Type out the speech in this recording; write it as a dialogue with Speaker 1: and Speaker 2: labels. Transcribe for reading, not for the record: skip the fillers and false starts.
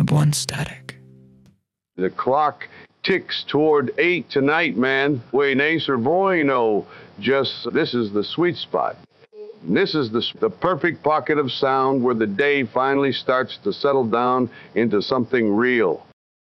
Speaker 1: 1 static.
Speaker 2: The clock ticks toward 8 tonight, man. Buenacer bueno. This is the sweet spot. This is the perfect pocket of sound where the day finally starts to settle down into something real.